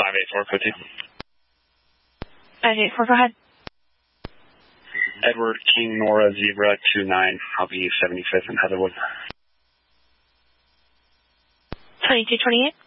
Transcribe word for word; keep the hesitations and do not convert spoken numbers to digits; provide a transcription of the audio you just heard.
five eight four, code two. five eight four, go ahead. Edward King Nora Zebra two nine, I'll be seventy-fifth and Heatherwood. twenty-two twenty-eight.